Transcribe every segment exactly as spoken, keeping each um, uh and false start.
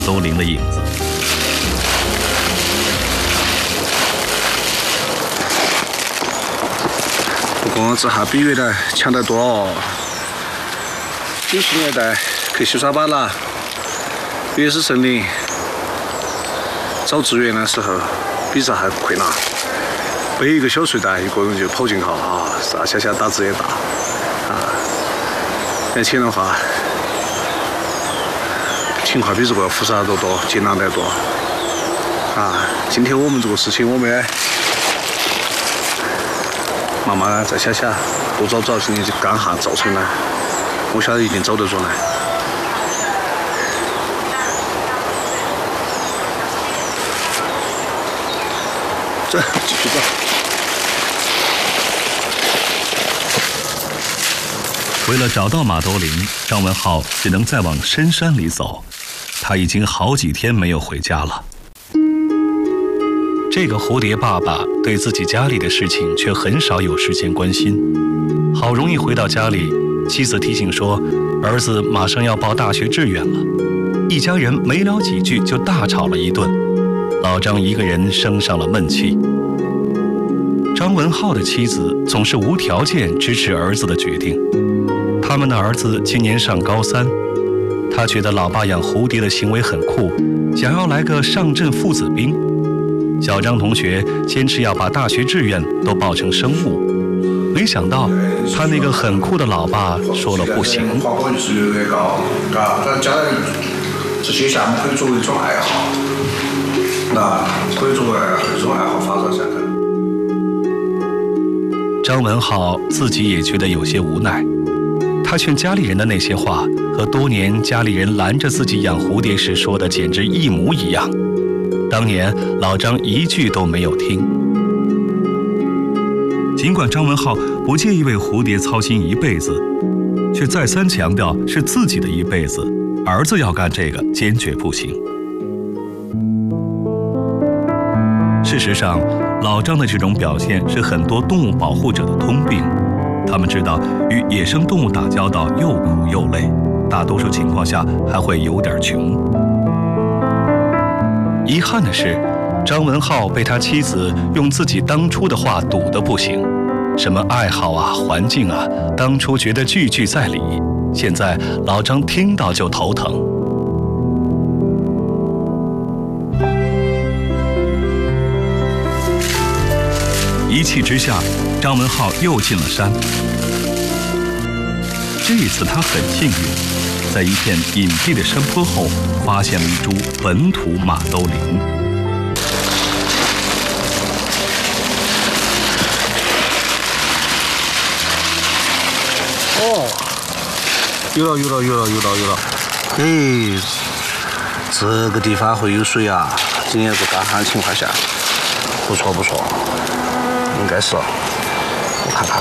兜铃的影子。 不过这下比原来强得多哦。九十年代去西双版纳、原始森林找资源的时候，比这还困难。背一个小睡袋，一个人就跑进去啊，上下下打字也大啊。而且的话，情况比这个复杂得多，艰难得多啊。今天我们这个事情，我们慢慢再想想，多找找今天这干旱造成的，我晓得一定找得出来。走，继续走。 为了找到马兜铃，张文浩只能再往深山里走。他已经好几天没有回家了。这个蝴蝶爸爸对自己家里的事情却很少有时间关心。好容易回到家里，妻子提醒说，儿子马上要报大学志愿了。一家人没聊几句就大吵了一顿，老张一个人生上了闷气。张文浩的妻子总是无条件支持儿子的决定。他们的儿子今年上高三，他觉得老爸养蝴蝶的行为很酷，想要来个上阵父子兵。小张同学坚持要把大学志愿都报成生物，没想到他那个很酷的老爸说了不行。 花果率越来越高，啊，但将来这些项目可以作为一种爱好，那可以作为一种爱好发展下去。 张文浩自己也觉得有些无奈。他劝家里人的那些话，和多年家里人拦着自己养蝴蝶时说的简直一模一样。当年老张一句都没有听。尽管张文浩不介意为蝴蝶操心一辈子，却再三强调是自己的一辈子，儿子要干这个坚决不行。事实上，老张的这种表现是很多动物保护者的通病。他们知道与野生动物打交道又苦又累，大多数情况下还会有点穷。遗憾的是，张文浩被他妻子用自己当初的话堵得不行，什么爱好啊、环境啊，当初觉得句句在理，现在老张听到就头疼。一气之下，张文浩又进了山。这一次他很幸运，在一片隐蔽的山坡后发现了一株本土马兜铃。 哦，有了有了有了有了有了！哎，这个地方会有水啊！今年这干旱情况下，不错不错。应该是，我看看，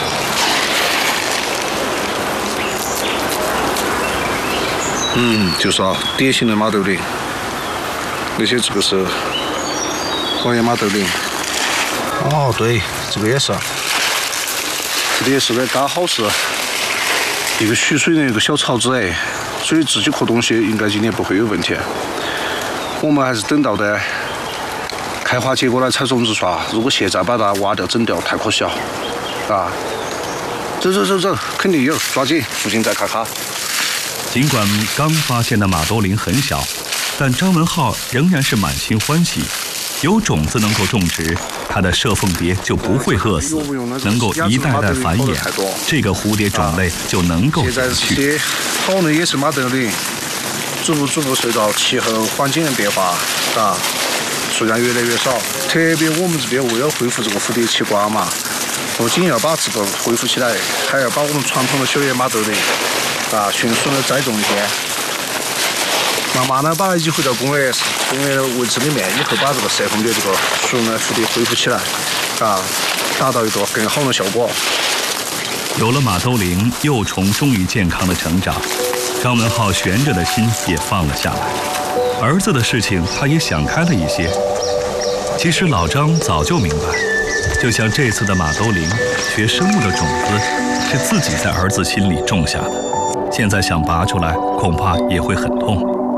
嗯，就是啊，典型的马兜铃，那些这个是黄叶马兜铃，哦，对，这个也是，这里也是的，刚好是一个蓄水的一个小槽子哎，所以自己壳东西应该今年不会有问题。我们还是等到的开花结果来采种子耍，如果现在把它挖掉整掉，太可惜了，啊！走走走走，肯定有，抓紧，附近再看看。 尽管刚发现的马兜铃很小，但张文浩仍然是满心欢喜。有种子能够种植，他的射凤蝶就不会饿死，能够一代代繁衍，这个蝴蝶种类就能够现在这些好的也是马兜铃，逐步逐步随着气候环境的变化，啊。数量越来越少，特别我们这边为了恢复这个蝴蝶奇观嘛，不仅要把这个恢复起来，还要把我们传统的小叶马兜铃啊迅速的栽种一遍，慢慢的把它移回到公园公园位置里面，以后把这个射凤蝶这个数量蝴蝶恢复起来，啊，达到一个更好的效果。 有了马兜铃，幼虫终于健康的成长，张文浩悬着的心也放了下来。儿子的事情，他也想开了一些。其实老张早就明白，就像这次的马兜铃，学生物的种子是自己在儿子心里种下的，现在想拔出来，恐怕也会很痛。